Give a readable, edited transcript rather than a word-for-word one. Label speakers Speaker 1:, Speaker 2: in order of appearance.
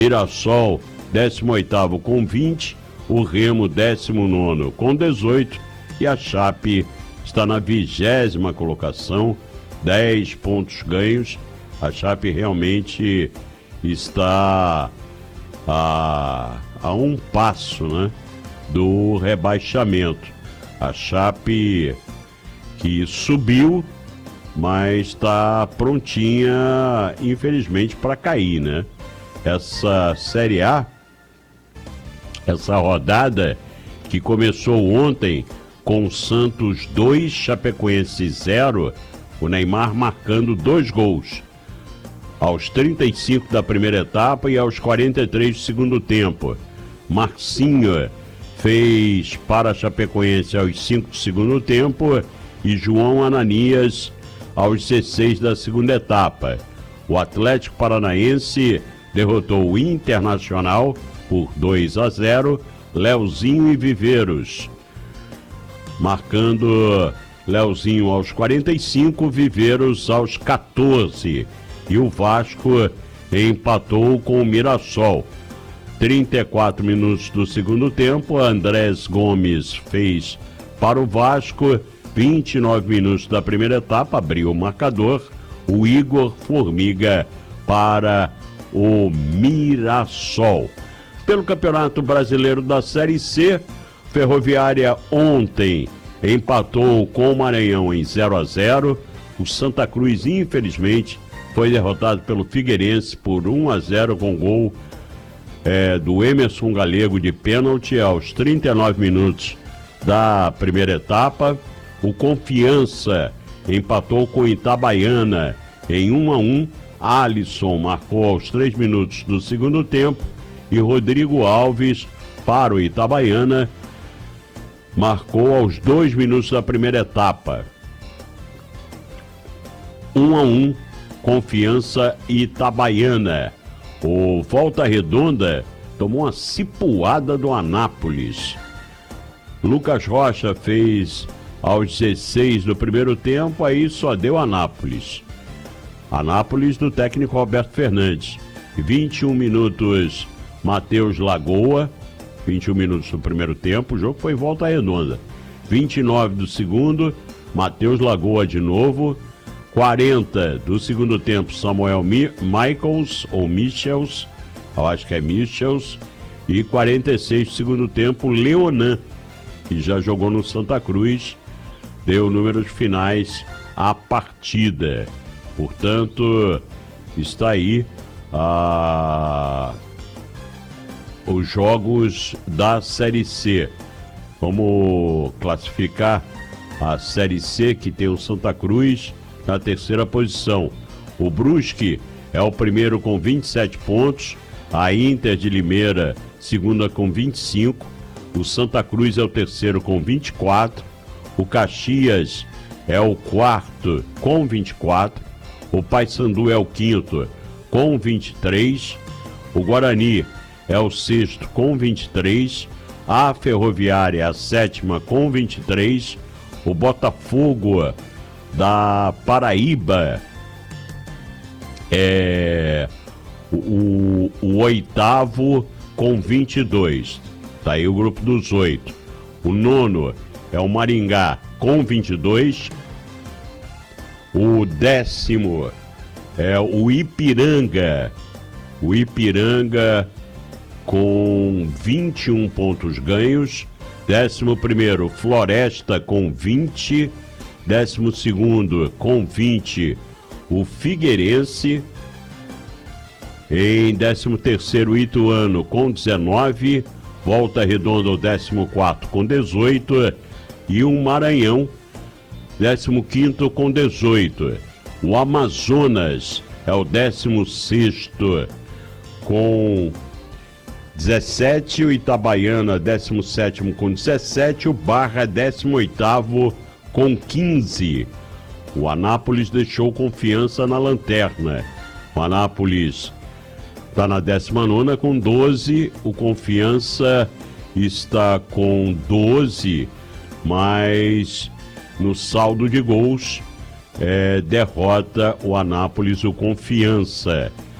Speaker 1: Mirassol, 18º com 20, o Remo, 19º com 18, e a Chape está na 20ª colocação, 10 pontos ganhos. A Chape realmente está a um passo, né, do rebaixamento. A Chape que subiu, mas está prontinha, infelizmente, para cair, né? Essa Série A, essa rodada que começou ontem com o Santos 2, Chapecoense 0, o Neymar marcando 2 gols aos 35 da primeira etapa e aos 43 do segundo tempo. Marcinho fez para a Chapecoense aos 5 do segundo tempo e João Ananias aos 16 da segunda etapa. O Atlético Paranaense derrotou o Internacional por 2-0, Leozinho e Viveiros. Marcando Leozinho aos 45, Viveiros aos 14. E o Vasco empatou com o Mirassol. 34 minutos do segundo tempo, Andrés Gomes fez para o Vasco. 29 minutos da primeira etapa, abriu o marcador, o Igor Formiga para o Mirassol. Pelo Campeonato Brasileiro da Série C, Ferroviária ontem empatou com o Maranhão em 0-0. O Santa Cruz, infelizmente, foi derrotado pelo Figueirense por 1-0 com gol do Emerson Galego de pênalti aos 39 minutos da primeira etapa. O Confiança empatou com Itabaiana em 1-1. Alisson marcou aos 3 minutos do segundo tempo e Rodrigo Alves para o Itabaiana marcou aos 2 minutos da primeira etapa. 1-1, Confiança e Itabaiana. O Volta Redonda tomou uma cipuada do Anápolis. Lucas Rocha fez aos 16 do primeiro tempo, aí só deu Anápolis. Anápolis do técnico Roberto Fernandes. 21 minutos, Matheus Lagoa. 21 minutos do primeiro tempo, o jogo foi Volta Redonda. 29 do segundo, Matheus Lagoa de novo. 40 do segundo tempo, Samuel Michels, ou Michels, eu acho que é Michels. E 46 do segundo tempo, Leonan, que já jogou no Santa Cruz, deu números finais à partida. Portanto, está aí os jogos da Série C. Vamos classificar a Série C, que tem o Santa Cruz na terceira posição. O Brusque é o primeiro com 27 pontos, a Inter de Limeira segunda com 25, o Santa Cruz é o terceiro com 24, o Caxias é o quarto com 24, o Paysandu é o quinto com 23, o Guarani é o sexto com 23, a Ferroviária é a sétima com 23, o Botafogo da Paraíba é o oitavo com 22. Tá aí o grupo dos 8. O nono é o Maringá com 22. O décimo é o Ipiranga. O Ipiranga com 21 pontos ganhos. 11º, Floresta com 20. 12º com 20, o Figueirense. Em 13º, Ituano com 19, Volta Redonda o 14º com 18 e o Maranhão 15º com 18. O Amazonas é o 16º com 17, o Itabaiana 17º com 17, o Barra 18º com 15. O Anápolis deixou Confiança na lanterna. O Anápolis está na 19ª com 12. O Confiança está com 12, mas no saldo de gols derrota o Anápolis o Confiança.